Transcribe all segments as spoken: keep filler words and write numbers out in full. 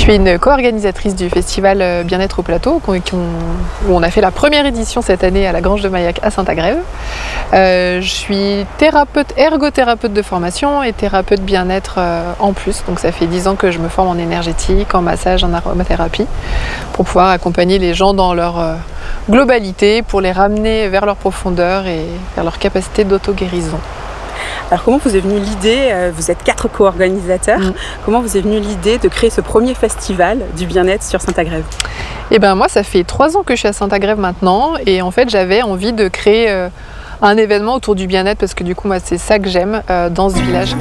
Je suis une co-organisatrice du festival Bien-être au Plateau, où on a fait la première édition cette année à la Grange de Maillac à Saint-Agrève. Euh, je suis thérapeute, ergothérapeute de formation et thérapeute bien-être euh, en plus. Donc ça fait dix ans que je me forme en énergétique, en massage, en aromathérapie, pour pouvoir accompagner les gens dans leur euh, globalité, pour les ramener vers leur profondeur et vers leur capacité d'auto-guérison. Alors comment vous est venue l'idée, vous êtes quatre co-organisateurs, mmh. comment vous est venue l'idée de créer ce premier festival du bien-être sur Saint-Agrève ? Eh bien moi ça fait trois ans que je suis à Saint-Agrève maintenant et en fait j'avais envie de créer euh, un événement autour du bien-être parce que du coup moi c'est ça que j'aime euh, dans ce village.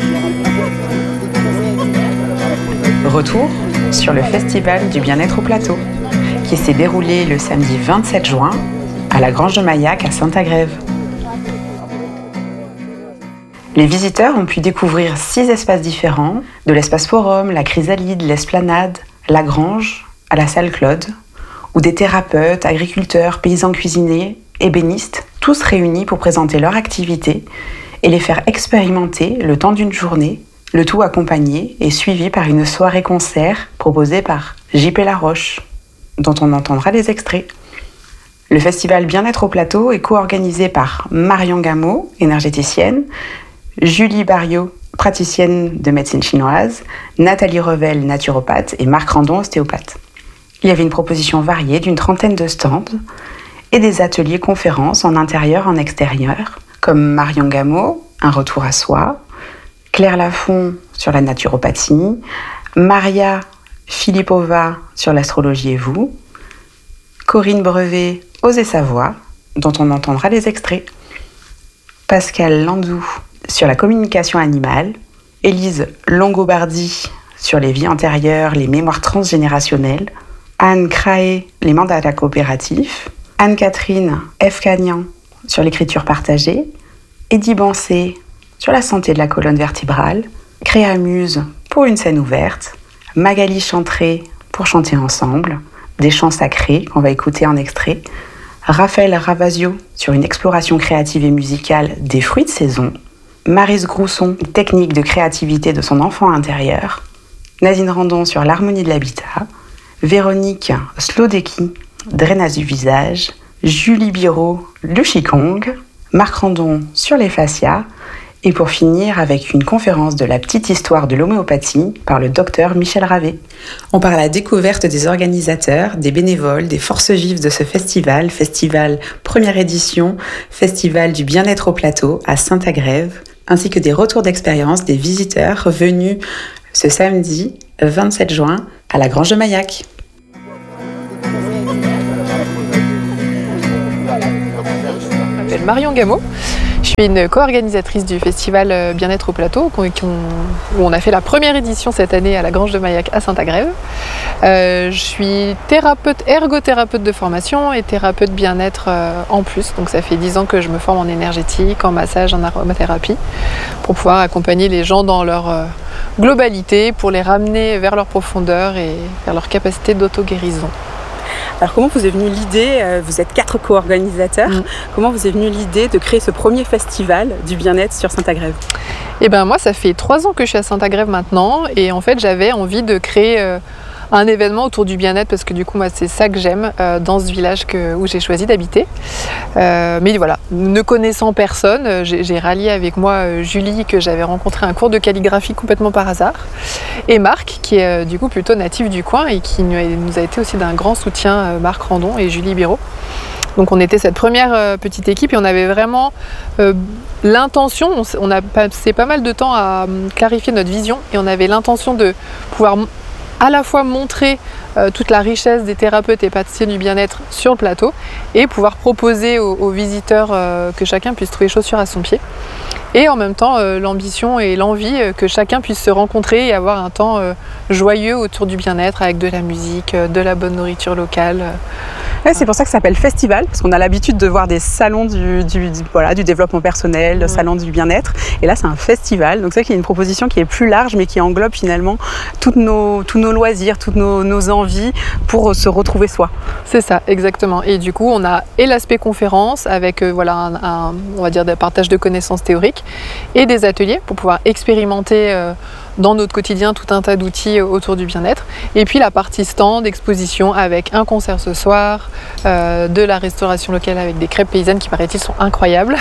Retour sur le festival du bien-être au Plateau qui s'est déroulé le samedi vingt-sept juin à la Grange de Maillac à Saint-Agrève. Les visiteurs ont pu découvrir six espaces différents, de l'espace forum, la chrysalide, l'esplanade, la grange, à la salle Claude, où des thérapeutes, agriculteurs, paysans cuisiniers, ébénistes, tous réunis pour présenter leur activité et les faire expérimenter le temps d'une journée, le tout accompagné et suivi par une soirée-concert proposée par J P Laroche, dont on entendra des extraits. Le festival Bien-être au Plateau est co-organisé par Marion Gameau, énergéticienne, Julie Barriot, praticienne de médecine chinoise, Nathalie Revel, naturopathe et Marc Randon, ostéopathe. Il y avait une proposition variée d'une trentaine de stands et des ateliers conférences en intérieur, en extérieur, comme Marion Gameau, un retour à soi, Claire Lafont sur la naturopathie, Maria Filipova sur l'astrologie et vous, Corinne Brevet, Osez Savoir, dont on entendra les extraits, Pascal Landou sur la communication animale, Élise Longobardi sur les vies antérieures, les mémoires transgénérationnelles, Anne Craé, les mandats coopératifs, Anne-Catherine Efcagnan sur l'écriture partagée, Eddie Bancé sur la santé de la colonne vertébrale, Créamuse pour une scène ouverte, Magali Chantré pour chanter ensemble, des chants sacrés qu'on va écouter en extrait, Raphaël Ravasio sur une exploration créative et musicale des fruits de saison, Maryse Grousson, technique de créativité de son enfant intérieur, Nadine Randon sur l'harmonie de l'habitat, Véronique Slodecki, drainage du visage, Julie Biro, le Qigong, Marc Randon sur les fascias, et pour finir avec une conférence de la petite histoire de l'homéopathie par le docteur Michel Ravet. On part à la découverte des organisateurs, des bénévoles, des forces vives de ce festival, festival première édition, festival du bien-être au Plateau à Saint-Agrève, ainsi que des retours d'expérience des visiteurs venus ce samedi vingt-sept juin à la Grange de Maillac. Je m'appelle Marion Gameau. Je suis une co-organisatrice du festival Bien-être au Plateau, où on a fait la première édition cette année à la Grange de Maillac à Saint-Agrève. Euh, je suis thérapeute, ergothérapeute de formation et thérapeute bien-être euh, en plus. Donc ça fait dix ans que je me forme en énergétique, en massage, en aromathérapie, pour pouvoir accompagner les gens dans leur euh, globalité, pour les ramener vers leur profondeur et vers leur capacité d'auto-guérison. Alors comment vous est venue l'idée, vous êtes quatre co-organisateurs, mmh. comment vous est venue l'idée de créer ce premier festival du bien-être sur Saint-Agrève ? Eh bien moi ça fait trois ans que je suis à Saint-Agrève maintenant et en fait j'avais envie de créer euh, un événement autour du bien-être parce que du coup moi c'est ça que j'aime euh, dans ce village que, où j'ai choisi d'habiter. Euh, mais voilà, ne connaissant personne, j'ai, j'ai rallié avec moi euh, Julie que j'avais rencontré à un cours de calligraphie complètement par hasard et Marc qui est euh, du coup plutôt natif du coin et qui nous a, nous a été aussi d'un grand soutien, euh, Marc Randon et Julie Biro. Donc on était cette première euh, petite équipe et on avait vraiment euh, l'intention, on, on a passé pas mal de temps à euh, clarifier notre vision et on avait l'intention de pouvoir à la fois montrer euh, toute la richesse des thérapeutes et praticiens du bien-être sur le plateau et pouvoir proposer aux, aux visiteurs euh, que chacun puisse trouver chaussures à son pied. Et en même temps, euh, l'ambition et l'envie euh, que chacun puisse se rencontrer et avoir un temps euh, joyeux autour du bien-être avec de la musique, euh, de la bonne nourriture locale. Euh. Ouais, c'est pour ça que ça s'appelle festival, parce qu'on a l'habitude de voir des salons du, du, du, voilà, du développement personnel, le mmh. salon du bien-être. Et là, c'est un festival. Donc c'est vrai qu'il y a une proposition qui est plus large, mais qui englobe finalement toutes nos, tous nos loisirs, toutes nos, nos envies pour se retrouver soi. C'est ça, exactement. Et du coup, on a et l'aspect conférence avec euh, voilà, un, un, on va dire, des partages de connaissances théoriques et des ateliers pour pouvoir expérimenter euh, dans notre quotidien tout un tas d'outils autour du bien-être. Et puis la partie stand, exposition avec un concert ce soir, euh, de la restauration locale avec des crêpes paysannes qui paraît-il sont incroyables.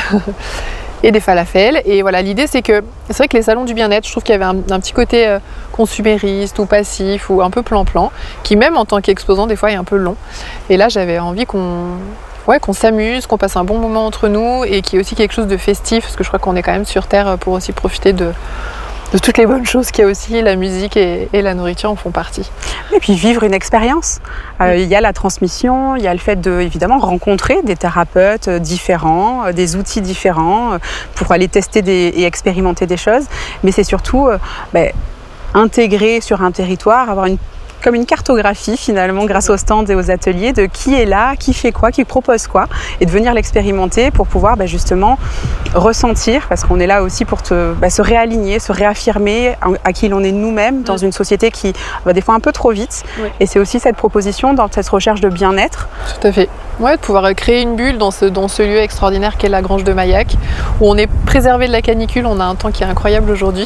Et des falafels. Et voilà, l'idée c'est que c'est vrai que les salons du bien-être, je trouve qu'il y avait un, un petit côté euh, consumériste ou passif ou un peu plan-plan, qui même en tant qu'exposant des fois est un peu long. Et là j'avais envie qu'on ouais, qu'on s'amuse, qu'on passe un bon moment entre nous et qu'il y ait aussi quelque chose de festif, parce que je crois qu'on est quand même sur Terre pour aussi profiter de, de toutes les bonnes choses qu'il y a aussi, la musique et, et la nourriture en font partie. Et puis vivre une expérience. Euh, il y a la transmission, il y a le fait de évidemment rencontrer des thérapeutes différents, euh, des outils différents euh, pour aller tester des, et expérimenter des choses. Mais c'est surtout euh, ben, intégrer sur un territoire, avoir une comme une cartographie finalement grâce aux stands et aux ateliers de qui est là, qui fait quoi, qui propose quoi et de venir l'expérimenter pour pouvoir bah, justement ressentir, parce qu'on est là aussi pour te, bah, se réaligner, se réaffirmer à qui l'on est nous-mêmes dans une société qui va des fois un peu trop vite. Oui. Et c'est aussi cette proposition dans cette recherche de bien-être. Tout à fait. Ouais, de pouvoir créer une bulle dans ce, dans ce lieu extraordinaire qu'est la Grange de Maillac, où on est préservé de la canicule, on a un temps qui est incroyable aujourd'hui.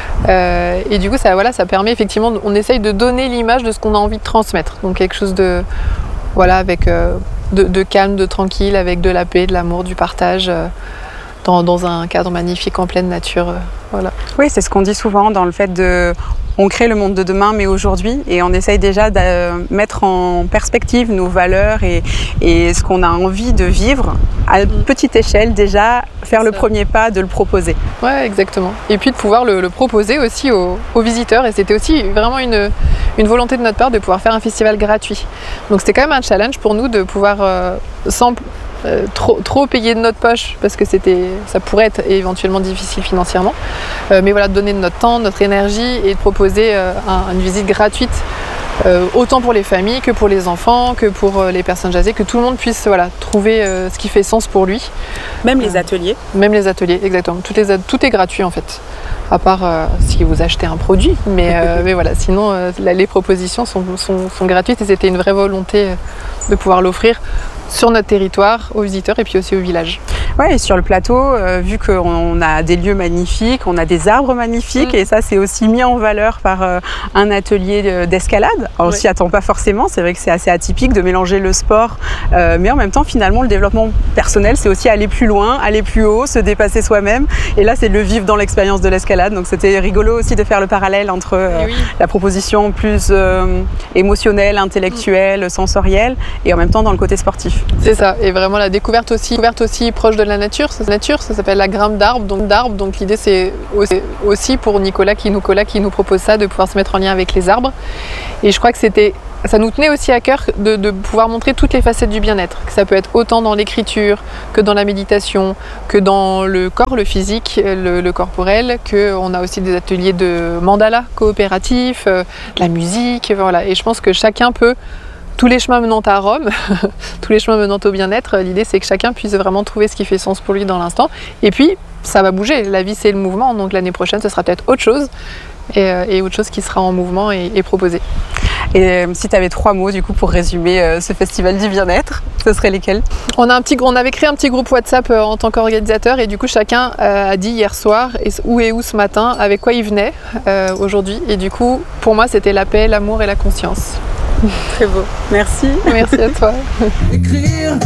Euh, et du coup, ça, voilà, ça permet effectivement, on essaye de donner l'image de ce qu'on a envie de transmettre. Donc quelque chose de, voilà, avec, euh, de, de calme, de tranquille, avec de la paix, de l'amour, du partage, euh, dans, dans un cadre magnifique en pleine nature. Euh, voilà. Oui, c'est ce qu'on dit souvent dans le fait de... On crée le monde de demain, mais aujourd'hui, et on essaye déjà de mettre en perspective nos valeurs et, et ce qu'on a envie de vivre à petite échelle, déjà faire le premier pas, de le proposer. Ouais, exactement. Et puis de pouvoir le, le proposer aussi aux, aux visiteurs. Et c'était aussi vraiment une, une volonté de notre part de pouvoir faire un festival gratuit. Donc c'était quand même un challenge pour nous de pouvoir, euh, sans euh, trop, trop payer de notre poche, parce que c'était, ça pourrait être éventuellement difficile financièrement, euh, mais voilà, de donner de notre temps, de notre énergie et de proposer euh, un, une visite gratuite. Euh, autant pour les familles que pour les enfants, que pour euh, les personnes âgées, que tout le monde puisse voilà, trouver euh, ce qui fait sens pour lui. Même les ateliers. Euh, même les ateliers, exactement. Tout est, tout est gratuit en fait, à part euh, si vous achetez un produit. Mais, euh, mais voilà, sinon euh, les propositions sont, sont, sont gratuites et c'était une vraie volonté de pouvoir l'offrir sur notre territoire, aux visiteurs et puis aussi au village. Ouais, et sur le plateau, euh, vu qu'on a des lieux magnifiques, on a des arbres magnifiques, mmh. et ça c'est aussi mis en valeur par euh, un atelier d'escalade. Alors, on s'y attend pas forcément, c'est vrai que c'est assez atypique de mélanger le sport, euh, mais en même temps finalement le développement personnel c'est aussi aller plus loin, aller plus haut, se dépasser soi-même, et là c'est le vivre dans l'expérience de l'escalade. Donc c'était rigolo aussi de faire le parallèle entre euh, oui. la proposition plus euh, émotionnelle, intellectuelle, mmh. sensorielle, et en même temps dans le côté sportif. C'est ça, et vraiment la découverte aussi, découverte aussi proche de la nature. Ça, nature, ça s'appelle la grimpe d'arbre, donc d'arbre. Donc l'idée c'est aussi, aussi pour Nicolas qui, nous, Nicolas qui nous propose ça, de pouvoir se mettre en lien avec les arbres. Et je crois que c'était, ça nous tenait aussi à cœur de, de pouvoir montrer toutes les facettes du bien-être. Que ça peut être autant dans l'écriture, que dans la méditation, que dans le corps, le physique, le, le corporel, qu'on a aussi des ateliers de mandala coopératifs, euh, de la musique, voilà. Et je pense que chacun peut... Tous les chemins menant à Rome, tous les chemins menant au bien-être, l'idée c'est que chacun puisse vraiment trouver ce qui fait sens pour lui dans l'instant. Et puis, ça va bouger, la vie c'est le mouvement, donc l'année prochaine ce sera peut-être autre chose, et, et autre chose qui sera en mouvement et, et proposé. Et euh, si tu avais trois mots du coup pour résumer euh, ce festival du bien-être, ce seraient lesquels? on, a un petit, on avait créé un petit groupe WhatsApp euh, en tant qu'organisateur, et du coup chacun euh, a dit hier soir et, où et où ce matin, avec quoi il venait euh, aujourd'hui. Et du coup, pour moi c'était la paix, l'amour et la conscience. Très beau. Merci. Merci à toi.